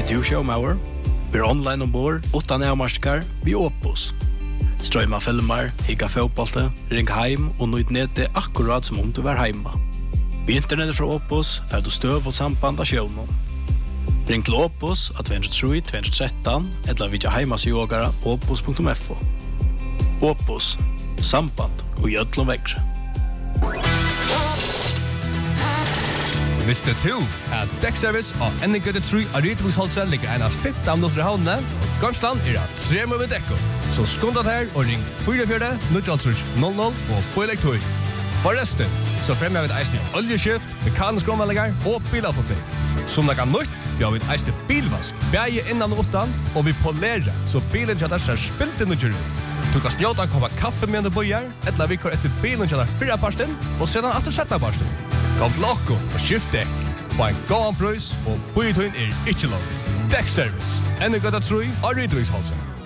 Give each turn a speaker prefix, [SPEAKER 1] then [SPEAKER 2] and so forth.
[SPEAKER 1] du showmauer? Vi online ombord, utan avmarskar, vi Opus. Strøyma filmer, higga fotbollte, ring heim og nøyd nede akkurat som om du var heima. Vi internettet fra Opus, fer du støv og samband av sjøvnen. Ring til Opus av 203-213, eller vidja heimasjogara opus.fo. Opus, samband og gjødlom vekkre.
[SPEAKER 2] Visste du at Dekkservice og Ennegøtte 3 av Rytebruksholset ligger en av 15 minutter i havnene, og Garmsland av 3 med dekko. Så skundet her og ring 44-000 og på elektor. Forresten, så fremmer vi et eisende oljeskift, mekanisk omvalgninger og bilavforskning. Som det kan nytt, vi har et eisende bilvask, bæge innan og utan, og vi polerer, så bilen kjøtter ser spilt inn og kjører. Du kan snjåta komme kaffe med en bøyer, eller vi kjører etter bilen kjøtter 4 parsten, og sedan etter 17 parsten. Kom til okko og skift dekk. Få en gåan prøys, og bøyetøyen ikke langt. Dekkservice. Ennegøtta 3 av Rytebruksholset.